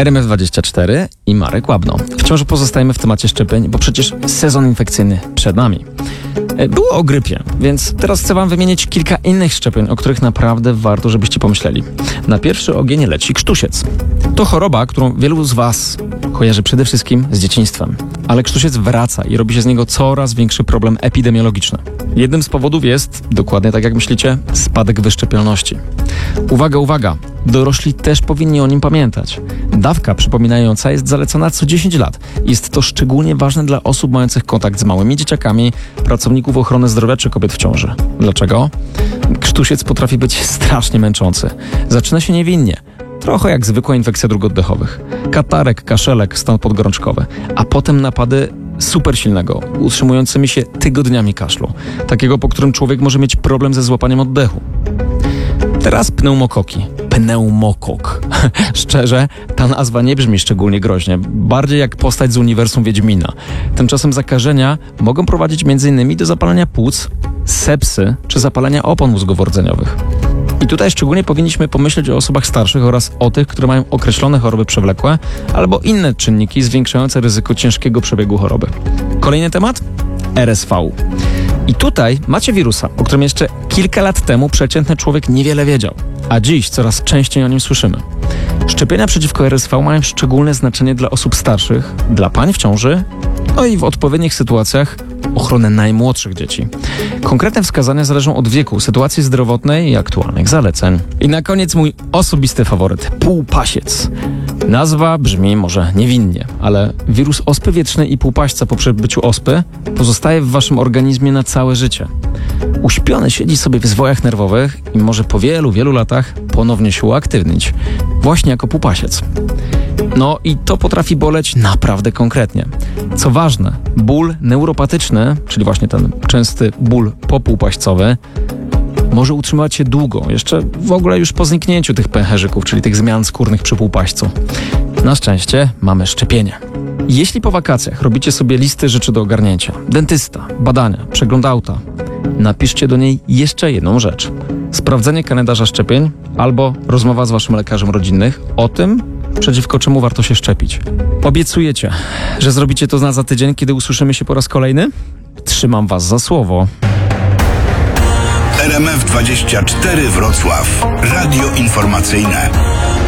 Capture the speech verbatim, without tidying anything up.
R M F dwadzieścia cztery i Marek Łabno. Wciąż pozostajemy w temacie szczepień, bo przecież sezon infekcyjny przed nami. Było o grypie, więc teraz chcę wam wymienić kilka innych szczepień, o których naprawdę warto, żebyście pomyśleli. Na pierwszy ogień leci krztusiec. To choroba, którą wielu z was kojarzy przede wszystkim z dzieciństwem. Ale krztusiec wraca i robi się z niego coraz większy problem epidemiologiczny. Jednym z powodów jest, dokładnie tak jak myślicie, spadek wyszczepialności. Uwaga, uwaga! Dorośli też powinni o nim pamiętać. Dawka przypominająca jest zalecana co dziesięć lat. Jest to szczególnie ważne dla osób mających kontakt z małymi dzieciakami, pracowników ochrony zdrowia czy kobiet w ciąży. Dlaczego? Krztusiec potrafi być strasznie męczący. Zaczyna się niewinnie. Trochę jak zwykła infekcja dróg oddechowych. Katarek, kaszelek, stan podgorączkowy. A potem napady super silnego, utrzymującymi się tygodniami kaszlu. Takiego, po którym człowiek może mieć problem ze złapaniem oddechu. Teraz pneumokoki. Pneumokok. Szczerze, ta nazwa nie brzmi szczególnie groźnie. Bardziej jak postać z uniwersum Wiedźmina. Tymczasem zakażenia mogą prowadzić między innymi do zapalenia płuc, sepsy czy zapalenia opon mózgowo-rdzeniowych. I tutaj szczególnie powinniśmy pomyśleć o osobach starszych oraz o tych, które mają określone choroby przewlekłe albo inne czynniki zwiększające ryzyko ciężkiego przebiegu choroby. Kolejny temat? R S V. I tutaj macie wirusa, o którym jeszcze kilka lat temu przeciętny człowiek niewiele wiedział, a dziś coraz częściej o nim słyszymy. Szczepienia przeciwko R S V mają szczególne znaczenie dla osób starszych, dla pań w ciąży, no i w odpowiednich sytuacjach ochronę najmłodszych dzieci. Konkretne wskazania zależą od wieku, sytuacji zdrowotnej i aktualnych zaleceń. I na koniec mój osobisty faworyt – półpasiec. Nazwa brzmi może niewinnie, ale wirus ospy wietrznej i półpaśca po przebyciu ospy pozostaje w waszym organizmie na całe życie. Uśpiony siedzi sobie w zwojach nerwowych i może po wielu, wielu latach ponownie się uaktywnić. Właśnie jako półpasiec. No i to potrafi boleć naprawdę konkretnie. Co ważne, ból neuropatyczny, czyli właśnie ten częsty ból popółpaścowy, może utrzymywać się długo, jeszcze w ogóle już po zniknięciu tych pęcherzyków, czyli tych zmian skórnych przy półpaścu. Na szczęście mamy szczepienie. Jeśli po wakacjach robicie sobie listy rzeczy do ogarnięcia, dentysta, badania, przegląd auta, napiszcie do niej jeszcze jedną rzecz. Sprawdzenie kalendarza szczepień albo rozmowa z waszym lekarzem rodzinnym o tym, przeciwko czemu warto się szczepić. Obiecujecie, że zrobicie to na za tydzień, kiedy usłyszymy się po raz kolejny? Trzymam was za słowo. R M F dwadzieścia cztery Wrocław. Radio informacyjne.